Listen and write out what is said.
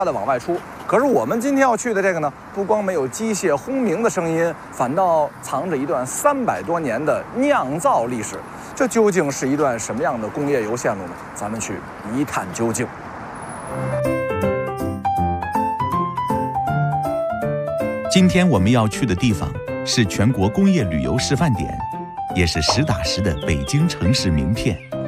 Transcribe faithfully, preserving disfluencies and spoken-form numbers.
的往外出。可是我们今天要去的这个呢，不光没有机械轰鸣的声音，反倒藏着一段三百多年的酿造历史。这究竟是一段什么样的工业油线路呢？咱们去一探究竟。 今天我们要去的地方是全国工业旅游示范点，也是实打实的北京城市名片。